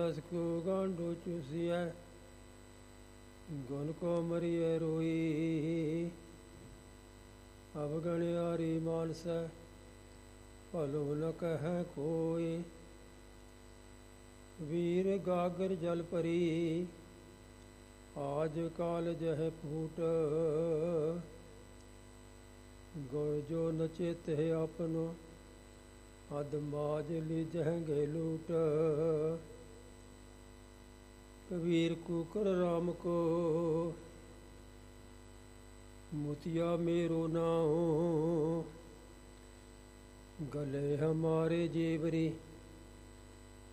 रस को गांडो चूसिया गुण को मरिए रोई अवगणयारी मानस भलो न कह कोई वीर गागर जल परी आज काल जह फूट गुर जो न चेत है अपनो अद माज लीजहेंगे लूट कबीर कुकर राम को मोतिया मेरो नाओ गले हमारे जेवरी